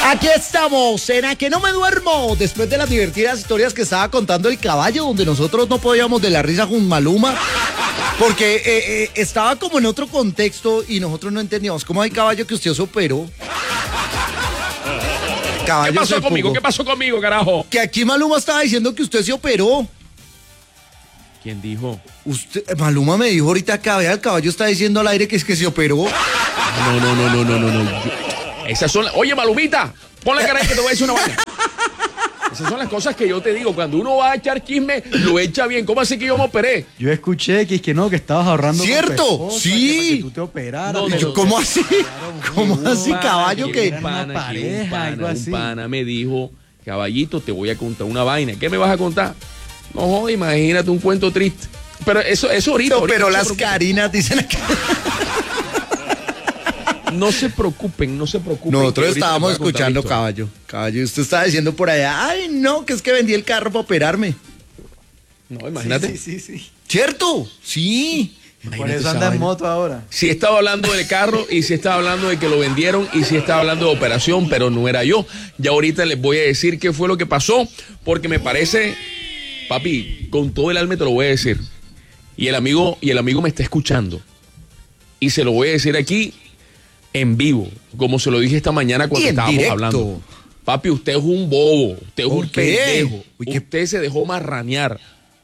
Aquí estamos, en A que no me duermo, después de las divertidas historias que estaba contando el caballo, donde nosotros no podíamos de la risa con Maluma, porque estaba como en otro contexto y nosotros no entendíamos. ¿Cómo hay caballo que usted se operó? Caballo ¿Qué pasó conmigo? ¿Qué pasó conmigo, carajo? Que aquí Maluma estaba diciendo que usted se operó. ¿Quién dijo? Maluma me dijo ahorita que el caballo está diciendo al aire que es que se operó. No. Esas son oye, Malumita, ponle cara que te voy a decir una vaina. Esas son las cosas que yo te digo. Cuando uno va a echar chisme, lo echa bien. ¿Cómo así que yo me operé? Yo escuché que no, que estabas ahorrando. ¿Cierto? Sí. Para que tú te operaras. ¿Cómo así? ¿Cómo así, caballo? Un pana me dijo, caballito, te voy a contar una vaina. ¿Qué me vas a contar? No, imagínate un cuento triste. Pero eso ahorita. Pero las carinas dicen que... No se preocupen. Nosotros estábamos escuchando, caballo, usted estaba diciendo por allá, ay, no, que es que vendí el carro para operarme. No, imagínate. Sí. ¿Cierto? Sí. Por eso anda en moto ahora. Sí estaba hablando del carro y sí estaba hablando de que lo vendieron y sí estaba hablando de operación, pero no era yo. Ya ahorita les voy a decir qué fue lo que pasó, porque me parece, papi, con todo el alma te lo voy a decir. Y el amigo me está escuchando. Y se lo voy a decir aquí en vivo, como se lo dije esta mañana cuando estábamos hablando. Papi, usted es un bobo, usted es un pendejo. Usted se dejó marranear.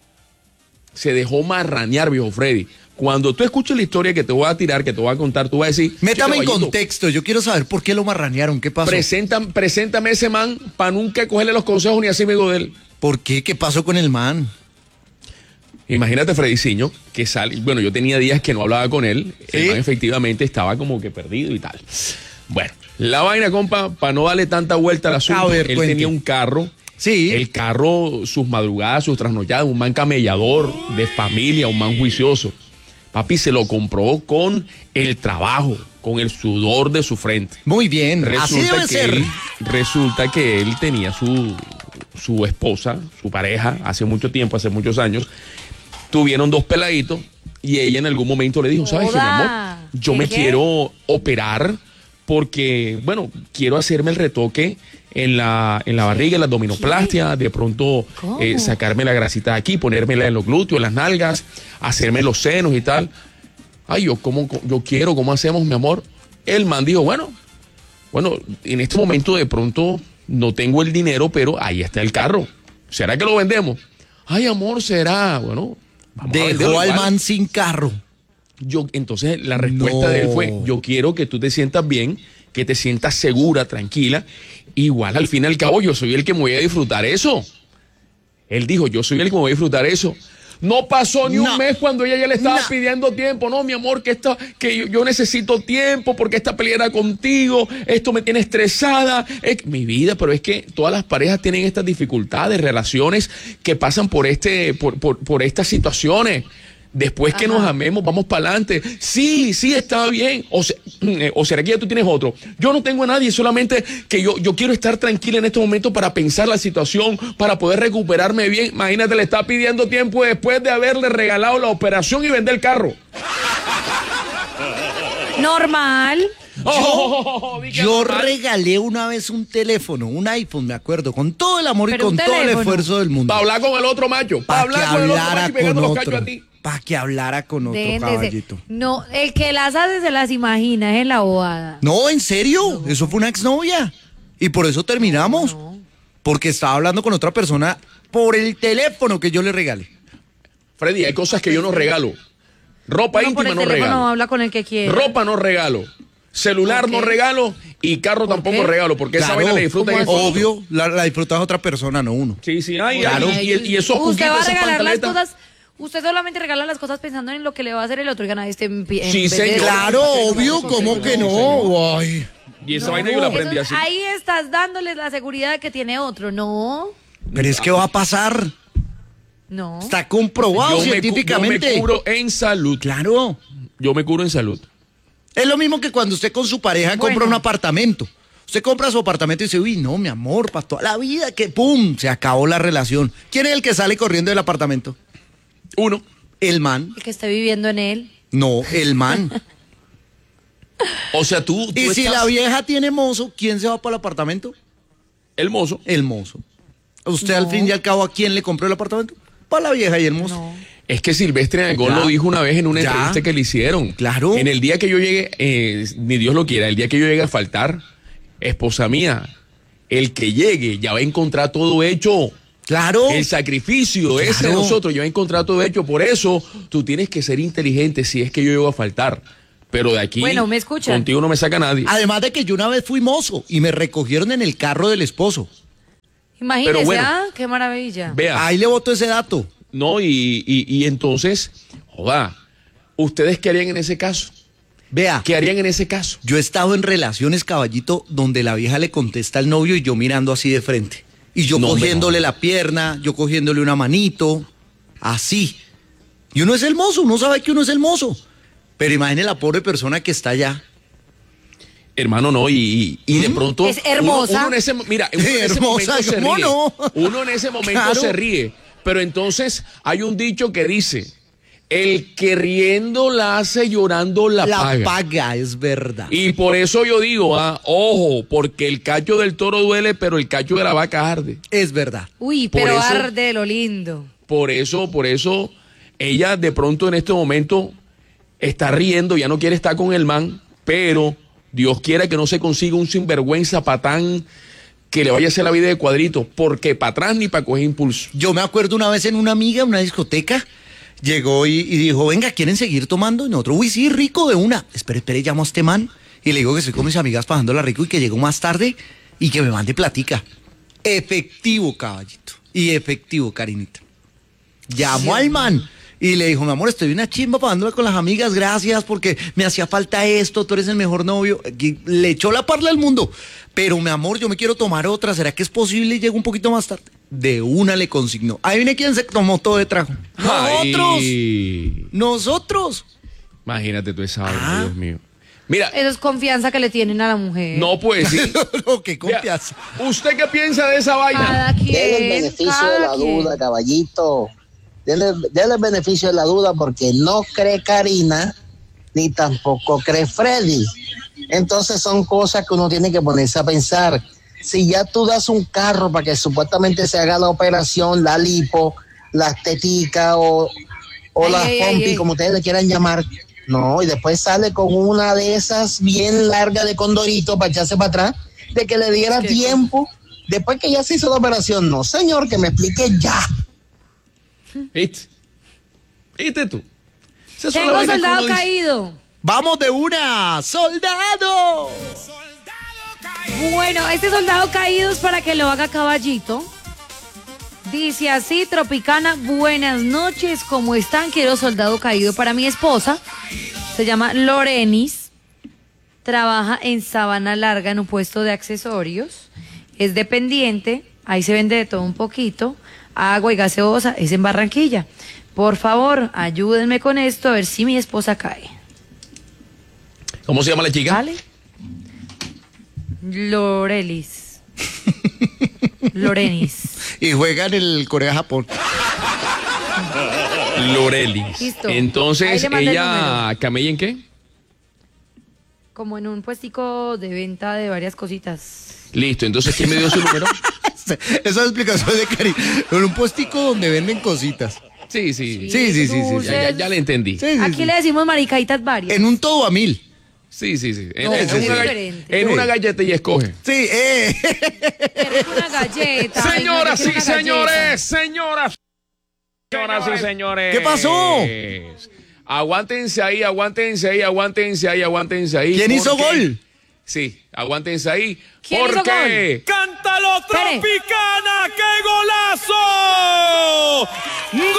Viejo Freddy. Cuando tú escuches la historia que te voy a tirar, que te voy a contar, tú vas a decir... Métame en contexto, yo quiero saber por qué lo marranearon, ¿qué pasó? Preséntame ese man para nunca cogerle los consejos ni así me digo de él. ¿Por qué? ¿Qué pasó con el man? Imagínate, Frediciño, que sale... Bueno, yo tenía días que no hablaba con él. ¿Sí? El man efectivamente estaba como que perdido y tal. Bueno, la vaina, compa, para no darle tanta vuelta al asunto, él tenía un carro. Sí. El carro, sus madrugadas, sus trasnochadas, un man camellador, de familia, un man juicioso. Papi se lo compró con el trabajo, con el sudor de su frente. Muy bien, así debe ser. Resulta que él tenía su esposa, su pareja, hace mucho tiempo, hace muchos años. Tuvieron 2 peladitos y ella en algún momento le dijo, ¿sabes qué, mi amor? Yo me quiero operar porque, bueno, quiero hacerme el retoque en la barriga, en la abdominoplastia, de pronto sacarme la grasita de aquí, ponérmela en los glúteos, en las nalgas, hacerme los senos y tal. Ay, yo quiero, ¿cómo hacemos, mi amor? El man dijo, bueno, en este momento de pronto no tengo el dinero, pero ahí está el carro. ¿Será que lo vendemos? Ay, amor, será, bueno... Dejó al man sin carro. Entonces la respuesta de él fue, yo quiero que tú te sientas bien, que te sientas segura, tranquila. Igual al fin y al cabo yo soy el que me voy a disfrutar eso. Él dijo, yo soy el que me voy a disfrutar eso. No pasó ni un mes cuando ella ya le estaba pidiendo tiempo. No, mi amor, que yo necesito tiempo porque esta pelea era contigo. Esto me tiene estresada. Mi vida, pero es que todas las parejas tienen estas dificultades, relaciones que pasan por estas situaciones. Después que nos amemos, vamos para adelante. Sí, está bien. O será que ya tú tienes otro. Yo no tengo a nadie, solamente que yo quiero estar tranquila en este momento para pensar la situación, para poder recuperarme bien. Imagínate, le está pidiendo tiempo después de haberle regalado la operación y vender el carro. Normal. Yo regalé una vez un teléfono, un iPhone, me acuerdo, con todo el amor y con todo el esfuerzo del mundo. Para hablar con el otro macho. Para hablar con el otro macho y pegando los cachos a ti. Para que hablara con otro caballito. No, el que las hace se las imagina, es la bobada. No, ¿en serio? Eso fue una exnovia. Y por eso terminamos. Porque estaba hablando con otra persona por el teléfono que yo le regalé. Freddy, hay cosas que yo no regalo. Ropa íntima no regalo. No habla con el que quiere. Ropa no regalo. Celular no regalo y carro tampoco regalo, porque esa vaina la disfrutan. Obvio, la disfruta otra persona, no uno. Sí. Claro. Y esos usted va a regalar las cosas. Usted solamente regala las cosas pensando en lo que le va a hacer el otro y gana claro, obvio, ¿cómo que no? Ay. Y esa vaina yo la aprendí así. Ahí estás dándoles la seguridad de que tiene otro, ¿no? Pero es que va a pasar. No. Está comprobado científicamente. Yo me curo en salud. Claro. Yo me curo en salud. Es lo mismo que cuando usted con su pareja compra un apartamento. Usted compra su apartamento y dice, uy, no, mi amor, para toda la vida, que pum, se acabó la relación. ¿Quién es el que sale corriendo del apartamento? Uno. El man. El que está viviendo en él. No, el man. O sea, tú Y si estás- la vieja tiene mozo, ¿quién se va para el apartamento? El mozo. El mozo. ¿Usted al fin y al cabo a quién le compró el apartamento? Para la vieja y el mozo. No. Es que Silvestre Dangond Ya. lo dijo una vez en una Ya. entrevista que le hicieron. Claro. En el día que yo llegue, ni Dios lo quiera, el día que yo llegue a faltar, esposa mía, el que llegue ya va a encontrar todo hecho. Claro. El sacrificio ese de Claro. nosotros ya va a encontrar todo hecho. Por eso tú tienes que ser inteligente si es que yo llego a faltar. Pero de aquí, Bueno, ¿me escuchan? contigo no me saca nadie. Además de que yo una vez fui mozo y me recogieron en el carro del esposo. Imagínese, Pero bueno. qué maravilla. Vea. Ahí le boto ese dato. No, y entonces, joda, ¿ustedes qué harían en ese caso? Vea, ¿Qué harían en ese caso? yo he estado en relaciones, caballito, donde la vieja le contesta al novio y yo mirando así de frente. Y yo No, hombre, cogiéndole no. la pierna, yo cogiéndole una manito, así. Y uno es el mozo, uno sabe que uno es el mozo. Pero imagine la pobre persona que está allá. Hermano, no, y de pronto. Es hermosa. Uno en ese, mira, uno en ese Hermosa, momento se ¿cómo ríe. no? Uno en ese momento Claro. se ríe. Pero entonces hay un dicho que dice: el que riendo la hace, llorando la paga. paga, es verdad. Y por eso yo digo, ojo, porque el cacho del toro duele, pero el cacho de la vaca arde. Es verdad. Uy, Por pero eso- arde lo lindo. Por eso, ella de pronto en este momento está riendo, ya no quiere estar con el man, pero Dios quiera que no se consiga un sinvergüenza patán que le vaya a hacer la vida de cuadrito, porque para atrás ni para coger impulso. Yo me acuerdo una vez en una amiga, una discoteca, llegó y dijo, venga, ¿quieren seguir tomando? Y nosotros, uy, sí, rico de una. Espere, llamo a este man y le digo que estoy con mis amigas pasándola rico y que llego más tarde y que me mande platica. Efectivo, caballito. Y efectivo, Karinita. Llamó al man y le dijo, mi amor, estoy una chimba pasándola con las amigas, gracias porque me hacía falta esto, tú eres el mejor novio. Y le echó la parla al mundo. Pero, mi amor, yo me quiero tomar otra, ¿será que es posible? Y llego un poquito más tarde. De una le consignó. Ahí viene quien se tomó todo de trago. ¡Nosotros! Ay, ¡Nosotros! imagínate tú esa vaina, Ah. Dios mío. Mira, Eso es confianza que le tienen a la mujer. no puede decir. No, qué confianza. ¿Usted qué piensa de esa vaina? Cada quien. Denle el beneficio cada de la quien. duda, caballito. Denle el beneficio de la duda porque no cree Karina ni tampoco cree Freddy. Entonces son cosas que uno tiene que ponerse a pensar. Si ya tú das un carro para que supuestamente se haga la operación, la lipo, la estética o la pompi, como ustedes le quieran llamar, no, y después sale con una de esas bien larga de condorito para echarse para atrás, de que le diera tiempo, después que ya se hizo la operación. No, señor, que me explique ya. ¿Viste? ¿Viste tú? Esas son las Tengo vainas que soldado uno dice. caído. ¡Vamos de una! ¡Soldado! Bueno, este soldado caído es para que lo haga Caballito. Dice así, Tropicana, buenas noches, ¿cómo están? Quiero soldado caído para mi esposa. Se llama Lorenis. Trabaja en Sabana Larga en un puesto de accesorios. Es dependiente, ahí se vende de todo un poquito. Agua y gaseosa, es en Barranquilla. Por favor, ayúdenme con esto a ver si mi esposa cae. ¿Cómo se llama la chica? ¿Vale? Lorelis. Lorenis. Y juega en el Corea-Japón. Lorelis. Listo. Ahí Entonces, le mandé el ella camella en qué? Como en un puestico de venta de varias cositas. Listo, entonces, ¿quién me dio su número? Esa explicación de Cari. En un puestico donde venden cositas. Sí, sí. Sí. Ya le entendí. Sí, sí, Aquí sí. le decimos maricaitas varias. En un todo a 1000. Sí. No, es diferente. En una galleta y escoge. Sí, Pero es una galleta. Ay, no, Señoras yo quiero y una señores, galleta. señoras y señores. ¿Qué pasó? Aguántense ahí. ¿Quién hizo porque- gol? Sí, aguántense ahí. ¿Quién hizo Porque ¡Cántalo, Espere. Tropicana! ¡Qué golazo! ¡Gol!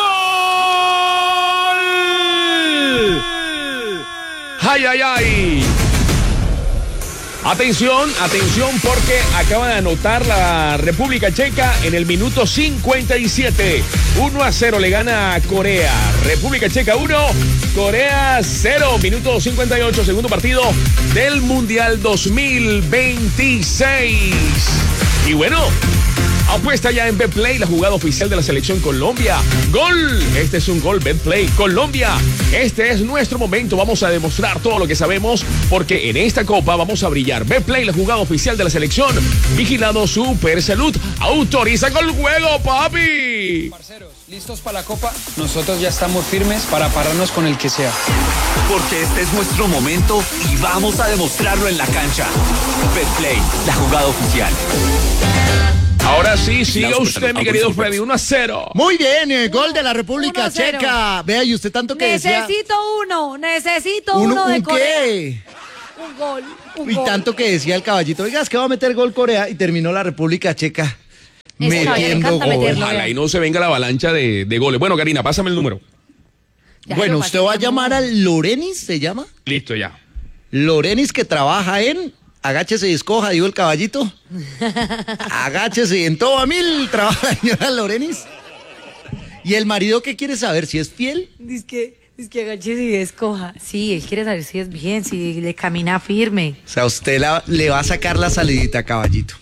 ¡Ay! Atención, porque acaba de anotar la República Checa en el minuto 57. 1-0 le gana a Corea. República Checa 1, Corea 0. Minuto 58, segundo partido del Mundial 2026. Y bueno, Apuesta ya en Betplay, la jugada oficial de la selección Colombia. ¡Gol! Este es un gol Betplay. Colombia, este es nuestro momento. Vamos a demostrar todo lo que sabemos porque en esta copa vamos a brillar. Betplay, la jugada oficial de la selección. Vigilado Super Salud. Autoriza con el juego, papi. Parceros, ¿listos para la copa? Nosotros ya estamos firmes para pararnos con el que sea. Porque este es nuestro momento y vamos a demostrarlo en la cancha. Betplay, la jugada oficial. Ahora sí, siga usted, mi querido Freddy, 1-0. Muy bien, gol de la República 1-0. Checa. Vea, y usted tanto que decía... Necesito uno de ¿Un Corea. qué? Un gol. Y tanto que decía el caballito, oiga, es que va a meter gol Corea y terminó la República Checa metiendo encanta gol. meterlo. Ojalá y no se venga la avalancha de goles. Bueno, Karina, pásame el número. Ya Bueno, lo usted pasé, va a mi llamar amor. al Lorenis, ¿se llama? Listo, ya. Lorenis, que trabaja en... Agáchese y escoja, dijo el caballito. Agáchese y en todo a 1000 trabaja la señora Lorenis. ¿Y el marido qué quiere saber? ¿Si es fiel? Dice que agáchese y escoja. Sí, él quiere saber si es bien, si le camina firme. O sea, usted le va a sacar la salidita, caballito.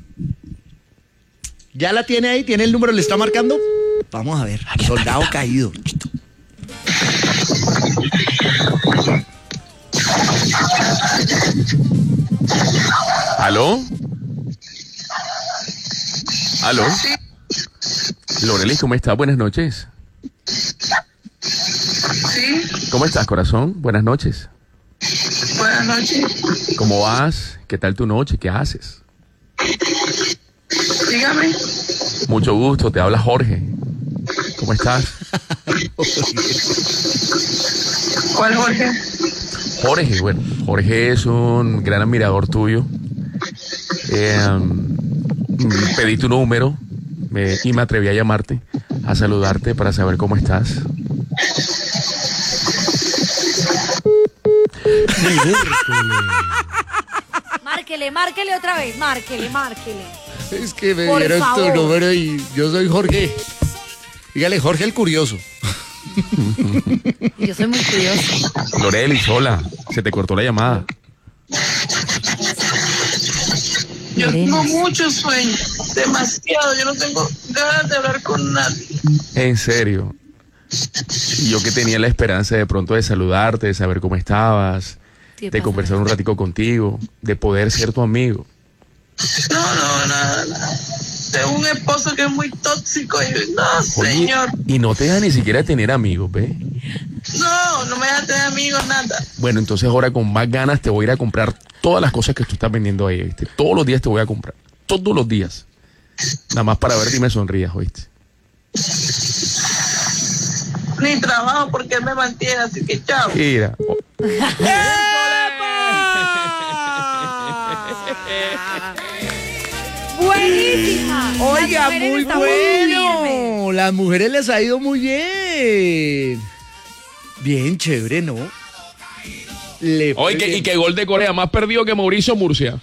¿Ya la tiene ahí? ¿Tiene el número? ¿Le está marcando? Vamos a ver. Soldado caído. ¿Aló? ¿Aló? Lorelis, ¿cómo estás? Buenas noches. Sí, ¿Cómo estás, corazón? Buenas noches. buenas noches. ¿Cómo vas? ¿Qué tal tu noche? ¿Qué haces? Dígame. Mucho gusto, te habla Jorge. ¿Cómo estás? ¿Cuál Jorge? Jorge, bueno, Jorge es un gran admirador tuyo. Pedí tu número y me atreví a llamarte, a saludarte para saber cómo estás. Márquele otra vez, márquele. Es que me Por dieron tu favor. número y yo soy Jorge. Dígale, Jorge el curioso. Yo soy muy curiosa. Lorelis, hola, se te cortó la llamada. Yo Lorenis. tengo mucho sueño, demasiado. Yo no tengo ganas de hablar con nadie. En serio. Y yo que tenía la esperanza de pronto de saludarte, de saber cómo estabas, ¿Qué de pasa? conversar un ratico contigo, de poder ser tu amigo. No, nada. Tengo un esposo que es muy tóxico y no, Oye, señor. y no te deja ni siquiera tener amigos, ¿ve? No me deja tener amigos, nada. Bueno, entonces ahora con más ganas te voy a ir a comprar todas las cosas que tú estás vendiendo ahí, ¿viste? Todos los días te voy a comprar. Todos los días. Nada más para verte y me sonrías, ¿oíste? Ni trabajo porque él me mantiene, así que chao. Mira. Buenísima. Oiga, Las mujeres muy estamos firmes. bueno. Las mujeres les ha ido muy bien. Bien chévere, ¿no? Le fue Oye, bien. y que gol de Corea, más perdido que Mauricio Murcia.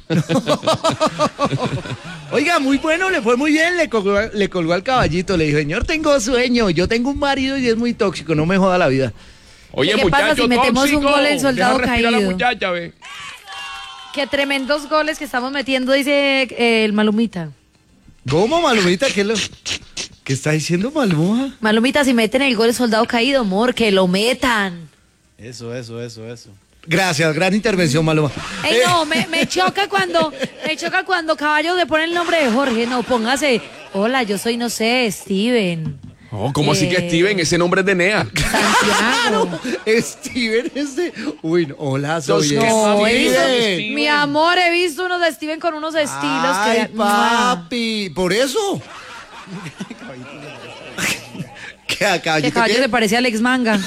Oiga, muy bueno, le fue muy bien, le colgó al caballito, le dijo, señor, tengo sueño, yo tengo un marido y es muy tóxico, no me joda la vida. Oye, ¿Qué pasa muchacho si metemos un tóxico, gol en Soldado deja respirar a Caído? la muchacha, ve. Qué tremendos goles que estamos metiendo, dice el Malumita. ¿Cómo, Malumita? ¿Qué está diciendo Maluma? Malumita, si meten el gol de Soldado Caído, amor, que lo metan. Eso. Gracias, gran intervención, Maluma. Ey, no, me choca cuando Caballo le pone el nombre de Jorge. No, póngase, hola, yo soy, no sé, Steven. Oh, ¿cómo así que Steven? Ese nombre es de Nea. Santiago. Steven es de... Uy, no, hola, soy No, Steven. mi amor, he visto uno de Steven con unos estilos Ay, que... papi, por eso. ¿Qué a Que caballito Caballo qué? le parecía a Alex Manga.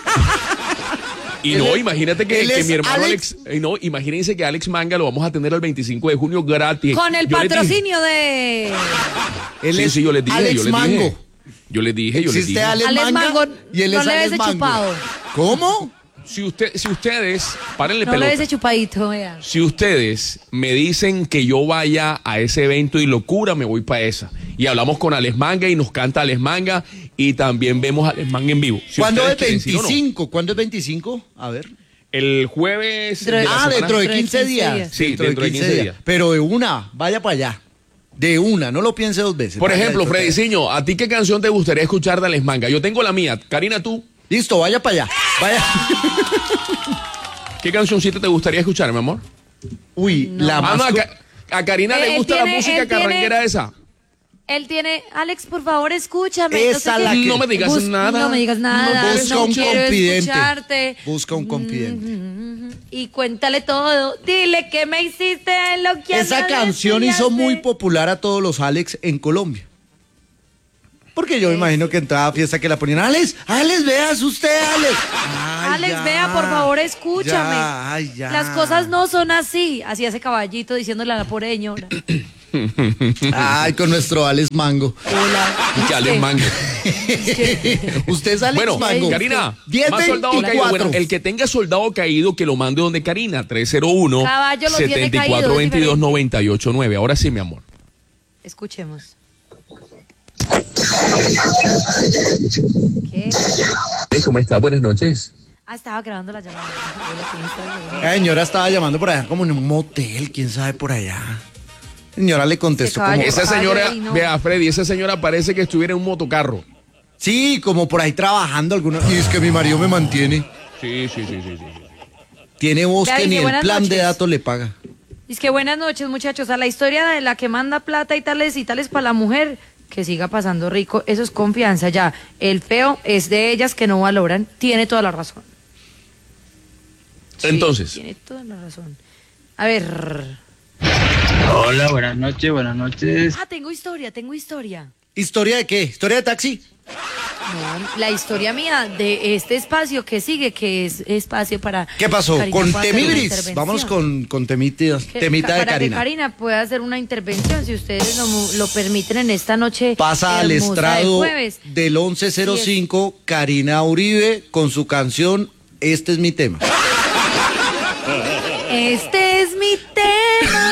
Y no, imagínate que él es mi hermano Alex. no, imagínense que Alex Manga lo vamos a tener el 25 de junio gratis. Con el Yo les dije- patrocinio de... Él Sí, es sí, yo les dije, Alex yo les Mango. dije. Yo les dije. Existe Alex Alex Manga Mango, y él no es le Alex des de Mango. chupado. ¿Cómo? Si ustedes, párenle No le pelota. des de chupadito, vea. Si ustedes me dicen que yo vaya a ese evento y locura, me voy para esa. Y hablamos con Alex Manga y nos canta Alex Manga y también vemos a Alex Manga en vivo. Si ¿Cuándo es ustedes quieren, si no, no. 25? ¿Cuándo es 25? A ver. El jueves. Dentro de- de la Ah, semana- dentro de Dentro de 15 15 días. días. Sí, dentro de 15 días. Pero de una, vaya para allá. De una, no lo piense dos veces. Por Vaya, ejemplo, disfrute. Frediciño, ¿a ti qué canción te gustaría escuchar de Alex Manga? Yo tengo la mía. Karina, ¿tú? Listo, vaya para allá. Vaya. ¿Qué cancioncita te gustaría escuchar, mi amor? Uy, la Ah, no, más... a Karina le Él gusta tiene- la música él tiene- carranguera esa. Él tiene, Alex, por favor, escúchame. Esa sé la qué. que- No me digas nada. No me digas nada. Busca no un quiero confidente. escucharte. Busca un confidente. Y cuéntale todo. Dile que me hiciste lo que Esa a nadie canción se le hizo muy hace. popular a todos los Alex en Colombia. Porque yo me imagino que en toda fiesta que la ponían, Alex, veas usted, Alex. Ay, Alex, ya, vea, por favor, escúchame. ya, ay, ya. Las cosas no son así. Así hace Caballito diciéndole a la pobre señora. Ay, con nuestro Alex Mango. Hola. Que Alex Manga. Usted es Alex Bueno, Mango. Karina, 10, más soldado 24. caído. Bueno, el que tenga soldado caído, que lo mande donde Karina, 301 Caballo lo tiene 74 caído, es 22 98 9. Ahora sí, mi amor. Escuchemos. ¿Qué? ¿Cómo está? Buenas noches. Ah, estaba grabando la llamada. La señora estaba llamando por allá como en un motel, quién sabe por allá. La señora le contestó como... Esa señora, ahí, ¿no? vea, Freddy, esa señora parece que estuviera en un motocarro. Sí, como por ahí trabajando algunos. Y es que mi marido me mantiene. Sí. Tiene voz Ya que dice, ni el buenas plan de noches. datos le paga. Es que buenas noches, muchachos. A la historia de la que manda plata y tales para la mujer, que siga pasando rico, eso es confianza ya. El feo es de ellas que no valoran. Tiene toda la razón. Sí, Entonces. tiene toda la razón. A ver. Hola, buenas noches, buenas noches. Ah, tengo historia. ¿Historia de qué? ¿Historia de taxi? No, la historia mía de este espacio que sigue, que es espacio para... ¿Qué pasó? Karina Con pueda hacer una Temibris. intervención. Vamos con temita de Para Karina. que Karina pueda hacer una intervención, si ustedes lo permiten en esta noche. Pasa al hermosa de estrado jueves. del 1105 Karina Uribe con su canción Este es mi tema. Este es mi tema.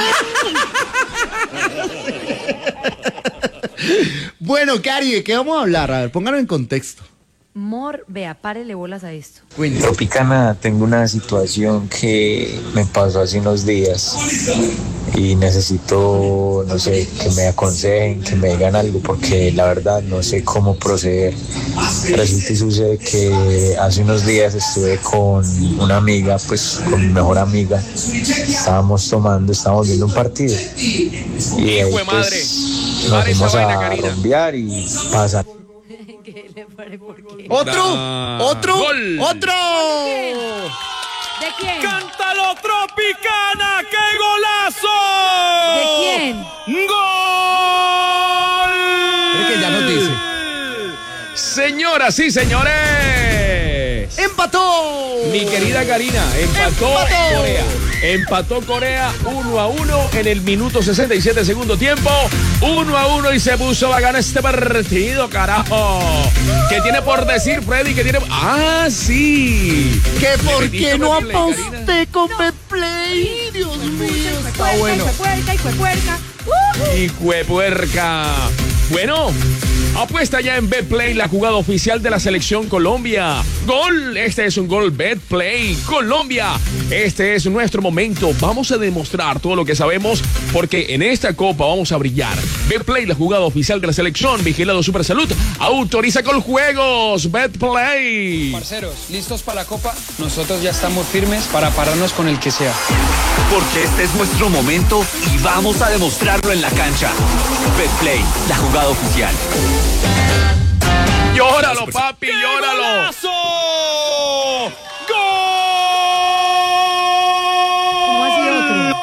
Bueno, Cari, ¿de qué vamos a hablar? A ver, pónganlo en contexto. Mor, vea, párele bolas a esto. Tropicana, tengo una situación que me pasó hace unos días y necesito, no sé, que me aconsejen, que me digan algo, porque la verdad no sé cómo proceder. Resulta y sucede que hace unos días estuve con una amiga, pues con mi mejor amiga, estábamos viendo un partido y ahí pues nos fuimos a rumbear y pasa. ¡Otro! ¿De quién? ¡Cántalo, Tropicana! ¡Qué golazo! ¿De quién? ¡Gol! Es que ya nos dice. Señoras y señores. ¡Empató! Mi querida Karina, empató Corea. Empató Corea 1-1 en el minuto 67 segundo tiempo. 1-1 y se puso a ganar este partido, carajo. ¿Qué tiene por decir, Freddy? ¿Qué tiene? ¡Ah, sí! ¿Que por metiste qué no Betplay, aposté con Betplay? Dios mío, está bueno. ¡Hijo de puerca! Bueno, apuesta ya en Betplay, la jugada oficial de la selección Colombia. ¡Gol! Este es un gol Betplay. Colombia, este es nuestro momento. Vamos a demostrar todo lo que sabemos porque en esta copa vamos a brillar. Betplay, la jugada oficial de la selección. Vigilado Supersalud. Autoriza con juegos. Betplay. Parceros, ¿listos para la copa? Nosotros ya estamos firmes para pararnos con el que sea. Porque este es nuestro momento y vamos a demostrarlo en la cancha. Betplay, la jugada oficial. ¡Llóralo, papi! ¡Llóralo! ¡Golazo! ¿Cómo así otro?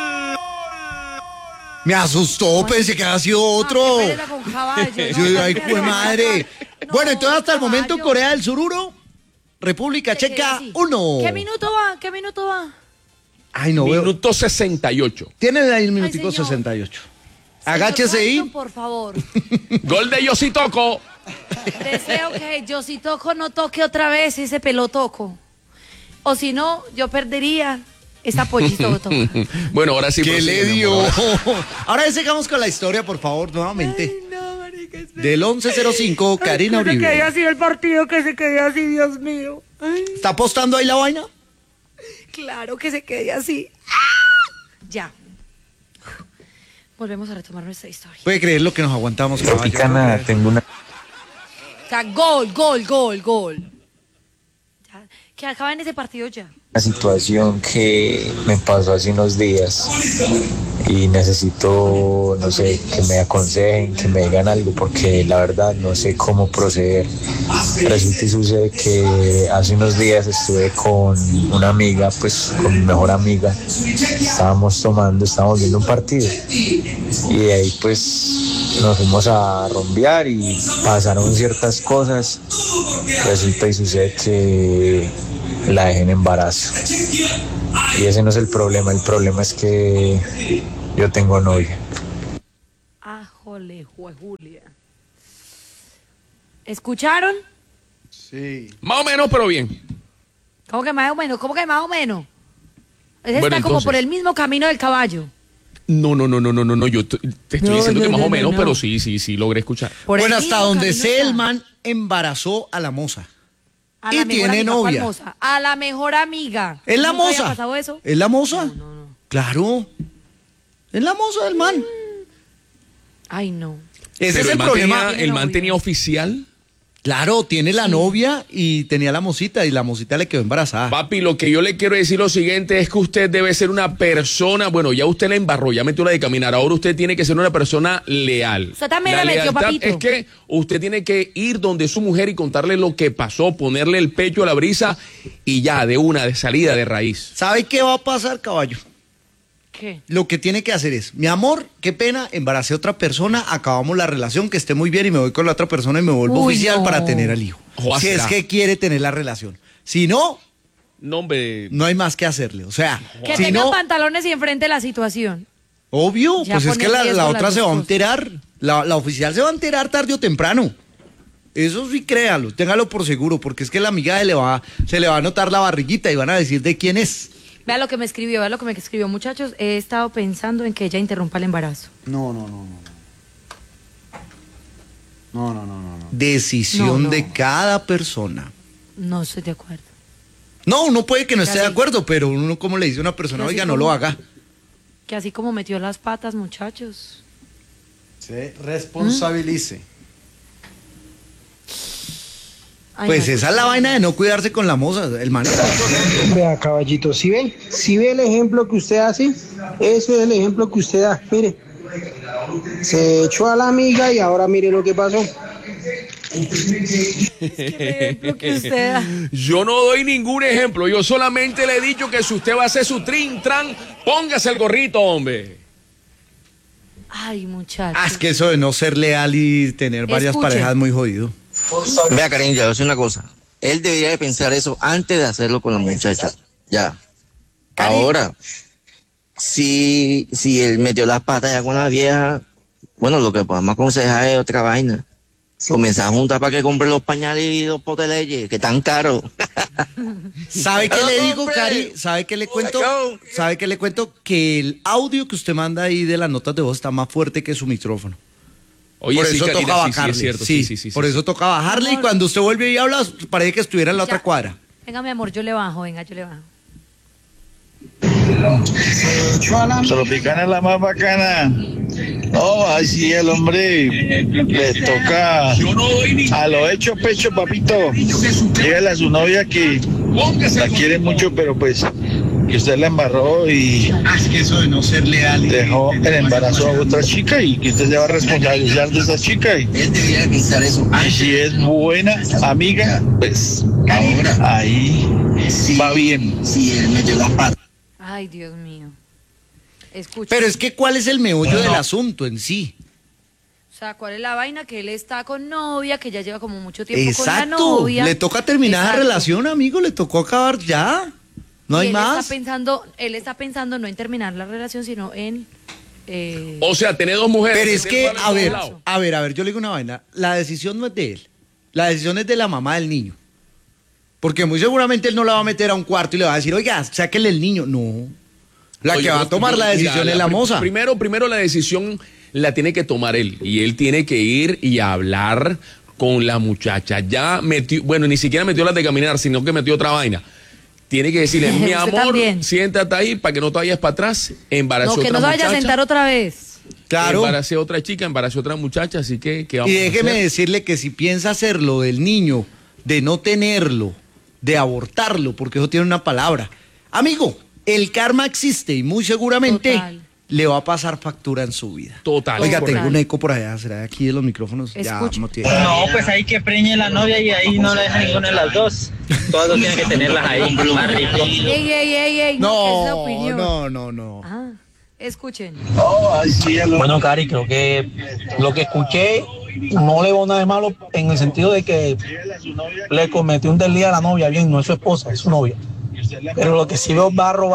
Me asustó, pensé que había sido otro. Qué pereza con caballo, Yo digo, ay, jue madre. Bueno, entonces hasta el momento caballo. Corea del Sur 1, República Se queda Checa así. 1. ¿Qué minuto va? Ay, no veo. Minuto 68. Tiene ahí el minutico señor. 68. Agáchese ahí. Señor Watson, por favor. Gol de Yositoco. Deseo que yo si toco no toque otra vez ese pelotoco. O si no, yo perdería esa pollito. Bueno, ahora sí. ¿Qué prosigue, le mi dio? amor. Ahora sigamos con la historia, por favor, nuevamente. Del 1105, Karina Que se quede Uribe. así el partido, que se quede así, Dios mío. Ay, ¿Está apostando ahí la vaina? claro que se quede así. ¡Ah! Ya. Volvemos a retomar nuestra historia. Puede creer lo que nos aguantamos. Tropicana, tengo una O sea, gol. Ya, que acaben ese partido ya. situación que me pasó hace unos días y necesito, no sé, que me aconsejen, que me digan algo, porque la verdad no sé cómo proceder. Resulta y sucede que hace unos días estuve con una amiga, pues con mi mejor amiga, estábamos viendo un partido y de ahí pues nos fuimos a rumbear y pasaron ciertas cosas. Resulta y sucede que la dejé en embarazo. Y ese no es el problema es que yo tengo novia. Ajole, Julia. ¿Escucharon? Sí. Más o menos, pero bien. ¿Cómo que más o menos? Ese Bueno, está como entonces. por el mismo camino del caballo. No, yo te estoy diciendo que más o menos, no. pero sí, logré escuchar. Por el Bueno, hasta mismo donde camino sé, está. el man embarazó a la moza. A y la mejor tiene amiga, novia. ¿cuál moza? A la mejor amiga. ¿Es la ¿Nunca había moza? pasado eso? ¿Es la moza? Claro. Es la moza del man. Ay, no. Ese Pero es el man problema. el man tenía oficial. Claro, tiene la novia y tenía la mocita y la mocita le quedó embarazada. Papi, lo que yo le quiero decir lo siguiente es que usted debe ser una persona, bueno, ya usted la embarró, ya metió la de caminar, ahora usted tiene que ser una persona leal. Usted también la metió, lealtad papito. es que usted tiene que ir donde su mujer y contarle lo que pasó, ponerle el pecho a la brisa y ya, de salida, de raíz. ¿Sabe qué va a pasar, caballo? ¿Qué? Lo que tiene que hacer es, mi amor, qué pena, embaracé a otra persona, acabamos la relación, que esté muy bien y me voy con la otra persona y me vuelvo Uy, oficial no. para tener al hijo. Joder, Si es será. que quiere tener la relación. Si no, No, hombre. no hay más que hacerle. O sea, Que si tenga no, pantalones y enfrente la situación. obvio, Ya pues es pone que en la riesgo otra las se dos va a cosas. enterar. La oficial se va a enterar tarde o temprano. Eso sí, créalo, téngalo por seguro, porque es que la amiga se le va a notar la barriguita y van a decir de quién es. Vea lo que me escribió, muchachos. He estado pensando en que ella interrumpa el embarazo. No. Decisión No. de cada persona. No estoy de acuerdo. No, uno puede que no esté de Así. acuerdo, pero uno como le dice a una persona, Así oiga, no como- lo haga. Que así como metió las patas, muchachos. Se responsabilice. Ay, Pues no. esa es la vaina de no cuidarse con la moza, el man. Vea, caballito, si ve el ejemplo que usted hace, eso es el ejemplo que usted da. Mire, se echó a la amiga y ahora mire lo que pasó. ejemplo que usted da. Yo no doy ningún ejemplo, yo solamente le he dicho que si usted va a hacer su tran, póngase el gorrito, hombre. Ay, muchachos. Es que eso de no ser leal y tener varias Escuche. parejas es muy jodido. Vea, cariño, ya voy a decir una cosa. Él debería de pensar eso antes de hacerlo con la muchacha. Ya. Ahora, si él metió las patas ya con la vieja, bueno, lo que podemos aconsejar es otra vaina. Comenzar a juntar para que compre los pañales y los potes de leche, que tan caros. ¿Sabe qué le digo, Hombre. Cari? ¿Sabe qué le cuento? ¿Sabe qué le cuento? Que el audio que usted manda ahí de las notas de voz está más fuerte que su micrófono. Oye, por sí, eso Karina, toca sí, sí, bajarle. es cierto, sí. Por eso toca bajarle y cuando usted vuelve y habla, parece que estuviera en la otra cuadra. Venga, mi amor, yo le bajo, venga, yo le bajo. Tropicana es la más bacana. No, así el hombre le toca a lo hecho pecho, papito. Dígale a su novia que la quiere mucho, pero pues que usted la embarró y Es que eso de no ser leal. dejó el embarazo a otra chica y que usted se va a responsabilizar de esa chica. Y Él debería de pensar eso. si es buena amiga, pues ahora ahí va bien. Si él metió las patas. Ay, Dios mío. Escucha. Pero es que ¿cuál es el meollo del asunto en sí? O sea, ¿cuál es la vaina? Que él está con novia, que ya lleva como mucho tiempo con la Exacto. novia. Le toca terminar la Exacto. relación, amigo, le tocó acabar ya. No Y hay él más. Él está pensando no en terminar la relación, sino en... O sea, tiene dos mujeres. Pero es que, tiene para a los dos ver, lados. yo le digo una vaina. La decisión no es de él. La decisión es de la mamá del niño. Porque muy seguramente él no la va a meter a un cuarto y le va a decir, oiga, sáquele el niño. No. La Oye, que va a tomar la decisión mira, es la moza. Primero la decisión la tiene que tomar él. Y él tiene que ir y hablar con la muchacha. Ya metió, bueno, ni siquiera metió las de caminar, sino que metió otra vaina. Tiene que decirle, mi Usted amor, también. siéntate ahí para que no te vayas para atrás. Embarazó No, que otra no se vaya a muchacha. sentar otra vez. Claro. Embaracé a otra chica, embaracé a otra muchacha, así que ¿qué vamos Y a déjeme hacer? decirle que si piensa hacerlo del niño, de no tenerlo, de abortarlo, porque eso tiene una palabra. Amigo, el karma existe y muy seguramente Total. le va a pasar factura en su vida. Total. Oiga, Total. tengo un eco por allá, ¿será aquí de los micrófonos? Escuche. Ya no tiene. No, pues ahí que preñe la novia y ahí no la deja ninguna de las dos. Todas dos tienen que tenerlas ahí, más rico. Ey, no, que es la opinión. No. Ah, escuchen. Bueno, Cari, creo que lo que escuché no le veo nada de malo en el sentido de que le cometió un desliz a la novia, bien, no es su esposa, es su novia. Pero lo que sí veo barro,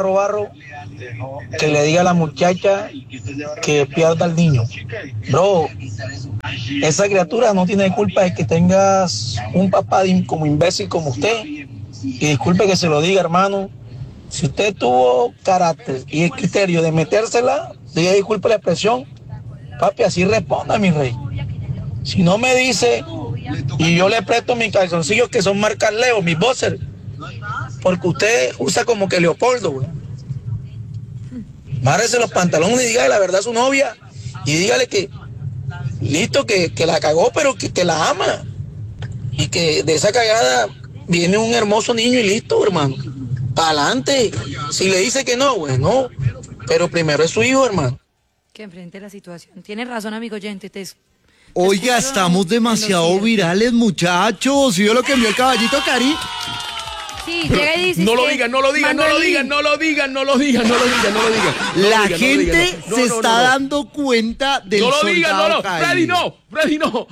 que le diga a la muchacha que pierda al niño. Bro, esa criatura no tiene culpa de que tengas un papá como imbécil como usted. Y disculpe que se lo diga, hermano. Si usted tuvo carácter y el criterio de metérsela, diga disculpe la expresión. Papi, así responda, mi rey. Si no me dice, y yo le presto mis calzoncillos que son marcas Leo, mis boxers, porque usted usa como que Leopoldo, güey. Márrese los pantalones y dígale la verdad a su novia y dígale que, listo, que la cagó, pero que la ama. Y que de esa cagada viene un hermoso niño y listo, hermano. Para adelante. Si le dice que no, pues no. Pero primero es su hijo, hermano. Que enfrente la situación. Tienes razón, amigo oyente. Oiga, estamos demasiado virales, muchachos. ¿Sí vio lo que envió el caballito, Cari? Sí, llega y dice. No lo digan. La gente se está dando cuenta del soldado caído. Freddy, no.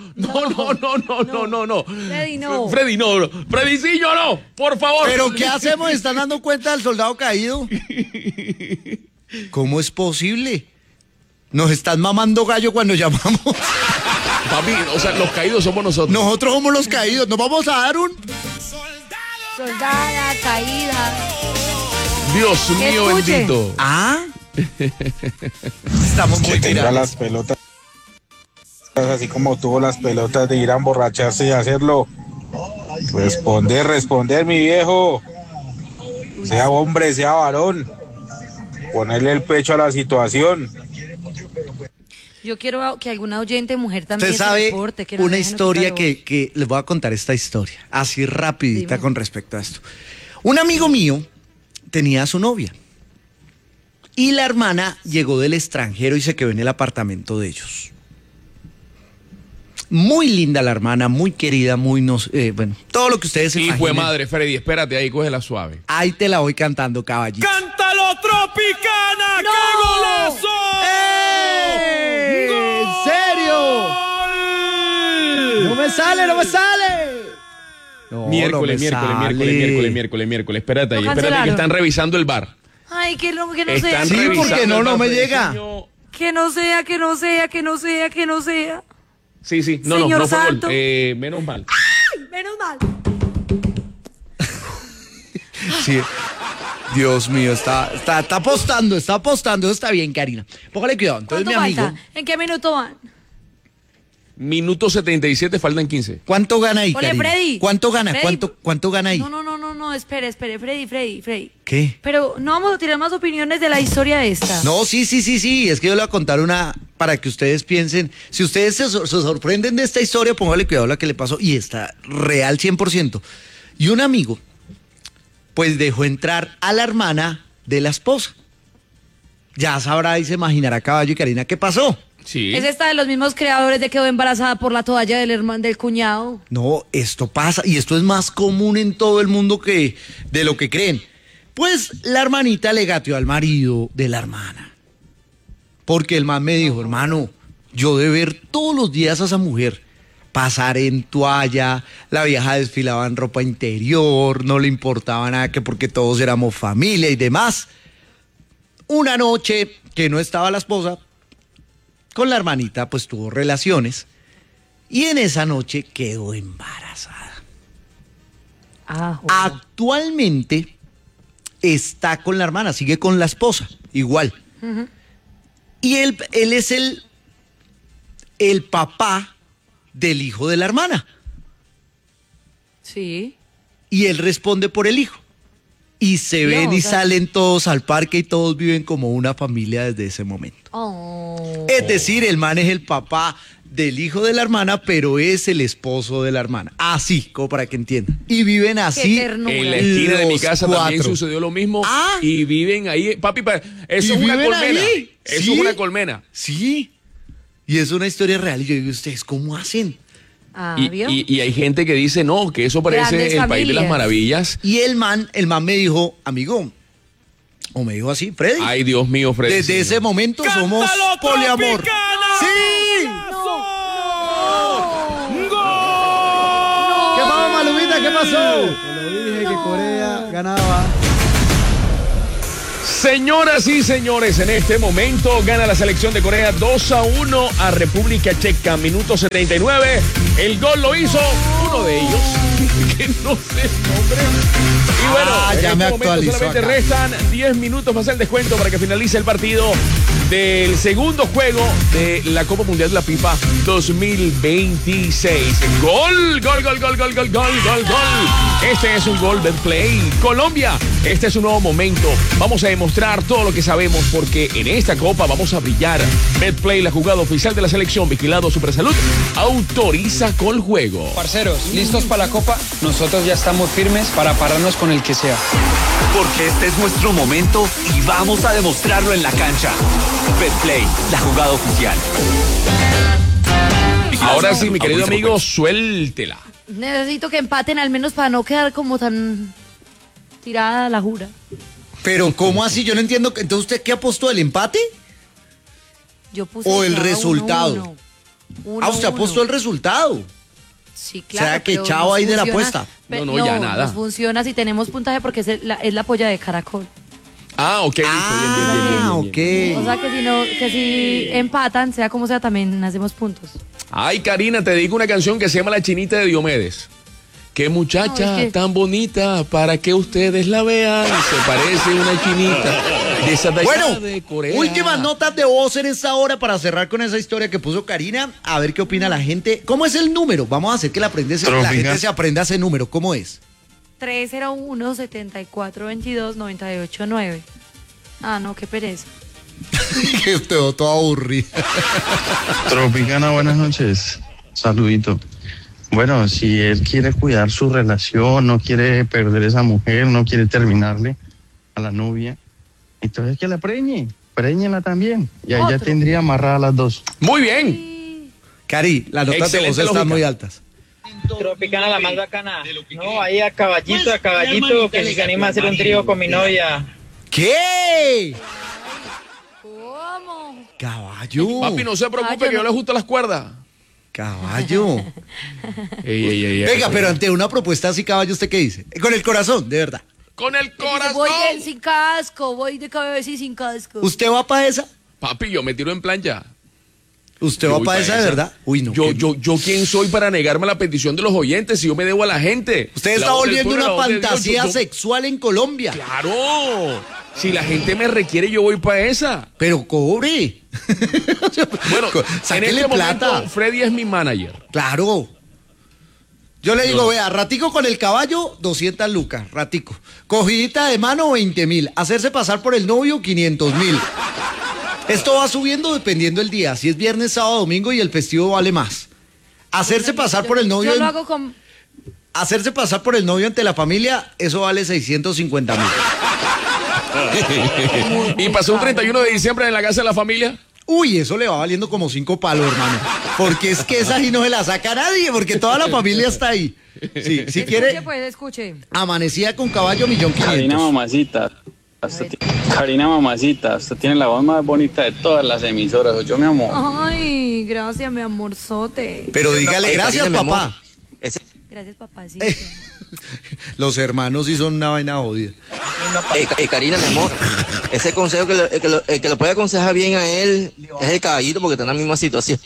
Freddycillo, no, por favor. ¿Pero qué hacemos? ¿Están dando cuenta del soldado caído? ¿Cómo es posible? Nos están mamando gallo cuando llamamos. Papi, o sea, los caídos somos nosotros. Nosotros somos los caídos. Nos vamos a dar un... Soldada caída. Dios mío, Escuche. bendito. ¿Ah? Estamos muy Tenga virales. las pelotas, así como tuvo las pelotas de ir a emborracharse y hacerlo. Responder, mi viejo. Sea hombre, sea varón. Ponerle el pecho a la situación. Yo quiero que alguna oyente mujer también Usted se sabe reporte, que no una me dejen historia ocultar voz. que les voy a contar esta historia, así rapidita Dime. con respecto a esto. Un amigo mío tenía a su novia y la hermana llegó del extranjero y se quedó en el apartamento de ellos. Muy linda la hermana, muy querida, bueno, todo lo que ustedes se Hijo de imaginen. madre, Freddy, espérate ahí, cógela suave. Ahí te la voy cantando, caballito. ¡Cántalo, Tropicana! ¡No! ¡Qué golazo! ¿En serio? No me sale. No, Miércoles. Espérate ahí, Lo espérate que cancelaron. están revisando el bar. Ay, que no sea. Están Sí, revisando porque el no bar, me Freddy, llega. señor. Que no sea. Sí, no Señor fue Santo. gol. Menos mal. Menos mal. Sí. Dios mío, está apostando, eso está bien, Karina. Póngale cuidado. Entonces, mi ¿Cuánto amigo, falta? ¿En qué minuto van? Minuto 77, faltan 15. ¿cuánto gana ahí, Ole, Karina? Freddy. ¿Cuánto gana? Freddy. ¿Cuánto gana ahí? No, espere, Freddy. ¿Qué? Pero no vamos a tirar más opiniones de la historia esta. No, sí, es que yo le voy a contar una para que ustedes piensen. Si ustedes se sorprenden de esta historia, póngale cuidado a la que le pasó y está real 100%. Y un amigo, pues dejó entrar a la hermana de la esposa. Ya sabrá y se imaginará, Caballo y Karina, ¿qué pasó? Sí. Es esta de los mismos creadores de quedó embarazada por la toalla del hermano del cuñado. No, esto pasa y esto es más común en todo el mundo que de lo que creen. Pues la hermanita le gateó al marido de la hermana. Porque el man me dijo, hermano, yo de ver todos los días a esa mujer pasar en toalla, la vieja desfilaba en ropa interior, no le importaba nada que porque todos éramos familia y demás. Una noche que no estaba la esposa, con la hermanita pues tuvo relaciones y en esa noche quedó embarazada. Actualmente está con la hermana, sigue con la esposa, igual. Y él es el papá del hijo de la hermana. Sí. Y él responde por el hijo. y se ven y salen todos al parque y todos viven como una familia desde ese momento. Es decir, el man es el papá del hijo de la hermana, pero es el esposo de la hermana. Así, como para que entiendan. Y viven así. En la esquina de mi casa también sucedió lo mismo. Y viven ahí. Papi, eso es una colmena. Eso es una colmena. Sí. Y es una historia real. Y yo digo, ¿ustedes cómo hacen? Y hay gente que dice, no, que eso parece Grandes el familias. país de las maravillas. Y el man me dijo, amigo, o me dijo así, Freddy. Ay, Dios mío, Freddy. Desde ese momento somos poliamor. ¡Sí! ¿Qué pasó, Malumita? ¿Qué pasó? Te lo dije que Corea ganaba. Señoras y señores, en este momento gana la selección de Corea 2-1 a República Checa. Minuto 79. El gol lo hizo uno de ellos, que no sé el nombre. Y bueno, ya en me este momento actualizó solamente acá. restan 10 minutos para hacer el descuento para que finalice el partido del segundo juego de la Copa Mundial de la FIFA 2026. Gol, gol, gol, gol, gol, gol, gol, gol, gol. Este es un gol Betplay. Colombia, este es un nuevo momento. Vamos a demostrar todo lo que sabemos porque en esta Copa vamos a brillar. Betplay, la jugada oficial de la selección, vigilado Supersalud, autoriza con juego. Parceros, ¿listos para la Copa? Nosotros ya estamos firmes para pararnos con el que sea. Porque este es nuestro momento y vamos a demostrarlo en la cancha. Betplay, la jugada oficial. Ahora sí, mi querido amigo, suéltela. Necesito que empaten al menos para no quedar como tan tirada la jura. Pero ¿cómo así? Yo no entiendo. Entonces, ¿usted qué apostó? ¿El empate? Yo puse ¿O el ya resultado? 1-1. Usted apostó el resultado. Sí, claro. O sea, que pero chavo nos ahí de la funciona. apuesta. No, ya nada. Nos funciona si tenemos puntaje porque es la polla de Caracol. Ah, ok, listo, bien. Ok. O sea que si empatan, sea como sea, también hacemos puntos. Ay, Karina, te dedico una canción que se llama La Chinita de Diomedes. Qué muchacha No, es que- tan bonita, para que ustedes la vean. Se parece una chinita de esa Bueno, de Corea. últimas notas de voz en esta hora para cerrar con esa historia que puso Karina. A ver qué opina la gente. ¿Cómo es el número? Vamos a hacer que la gente se aprenda ese número. ¿Cómo es? 301-7422-989. Ah, no, qué pereza. Que usted todo aburrido. Tropicana, buenas noches. Saludito. Bueno, si él quiere cuidar su relación, no quiere perder esa mujer, no quiere terminarle a la novia, entonces que la préñela también. Y ahí ya tendría amarradas las dos. Muy bien. Cari, las notas de voz Excelente están lógica. muy altas. Tropicana la más bacana. No, ahí a caballito, que si se anima a hacer un trío con mi novia. ¿Qué? ¿Cómo? Caballo. Papi, no se preocupe que yo le ajusto las cuerdas. Caballo. Ey, Venga, pero ante una propuesta así, caballo, ¿usted qué dice? Con el corazón, de verdad. Con el corazón. Sin casco, voy de cabeza y sin casco. ¿Usted va para esa? Papi, yo me tiro en plan ya. ¿Usted Yo va voy para pa' esa de esa. verdad? Uy, no. Yo quién soy para negarme la petición de los oyentes si yo me debo a la gente. Usted La está voz del volviendo pueblo, una la voz de Dios, fantasía yo- sexual en Colombia. Claro. Si la gente me requiere, yo voy para esa. Pero cobre. Bueno, en Sáquele este plata. momento, Freddy es mi manager. Claro. Yo le digo, vea, ratico con el caballo, 200 lucas, ratico. Cogidita de mano, 20.000. Hacerse pasar por el novio, 500.000. Esto va subiendo dependiendo del día. Si es viernes, sábado, domingo y el festivo vale más. Hacerse pasar por el novio. Yo lo hago con... Hacerse pasar por el novio ante la familia, eso vale 650.000. Y pasó un 31 de diciembre en la casa de la familia. Uy, eso le va valiendo como 5 palos, hermano. Porque es que esa ahí no se la saca nadie, porque toda la familia está ahí. Sí, si quiere, Escuche, pues, escuche. amanecía con caballo, 1.500.000. Karina mamacita, usted tiene la voz más bonita de todas las emisoras. Yo, mi amor. Ay, gracias, mi amorzote. Pero dígale gracias, Karina, mi amor. papá. Gracias, papacito. Los hermanos sí son una vaina jodida. Karina, mi amor, ese consejo el que lo puede aconsejar bien a él es el caballito porque está en la misma situación.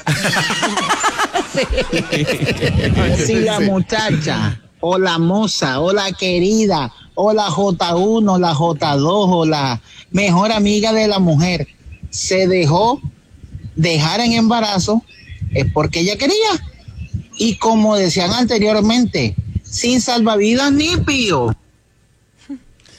Si la muchacha, o la moza, o la querida, o la J1, la J2, o la mejor amiga de la mujer se dejó dejar en embarazo, es porque ella quería. Y como decían anteriormente, sin salvavidas ni pío.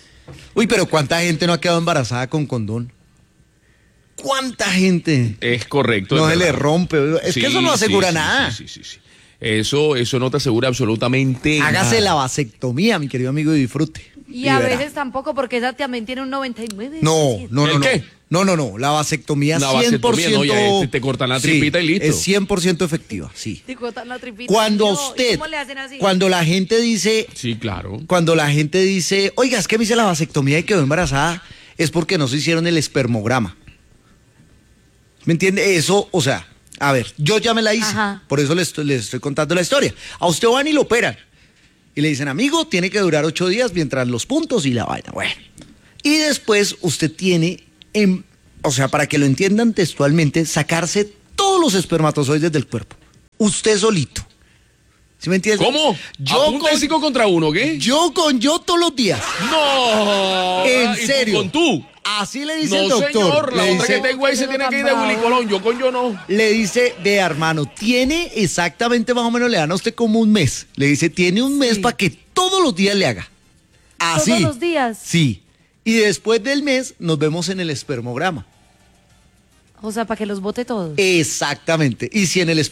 Uy, pero ¿cuánta gente no ha quedado embarazada con condón? ¿Cuánta gente? Es correcto. No es se le verdad. rompe. Es Sí, que eso no asegura sí, nada. Sí. Eso no te asegura absolutamente Hágase nada. la vasectomía, mi querido amigo, y disfrute. Y a verá. veces tampoco, porque esa también tiene un 99. No. ¿El qué? No. La vasectomía La 100%. vasectomía, no, ya te cortan la tripita y listo. Es 100% efectiva, sí. Te cortan la tripita. Cuando No, usted, ¿y cómo le hacen así? cuando la gente dice, Sí, claro. cuando la gente dice, oiga, es que me hice la vasectomía y quedó embarazada, es porque no se hicieron el espermograma. ¿Me entiende? Eso, o sea, a ver, yo ya me la hice, Ajá. por eso les estoy contando la historia. A usted van y lo operan. Y le dicen, amigo, tiene que durar 8 días mientras los puntos y la vaina. Bueno. Y después usted tiene, o sea, para que lo entiendan textualmente, sacarse todos los espermatozoides del cuerpo. Usted solito. ¿Sí me entiende? ¿Cómo? Yo ¿A punta de 5 contra 1, qué? Yo todos los días. ¡No! En ¿Y tú serio. con tú? Así le dice No, el doctor. señor, la Le otra dice- que tengo ahí se tiene que ir de Willy Colón, yo no. Le dice, vea hermano, tiene exactamente más o menos, le dan a usted como un mes. Le dice, tiene un mes para que todos los días le haga. Así. Todos los días. Sí. Y después del mes nos vemos en el espermograma. O sea, para que los bote todos. Exactamente. Y si en el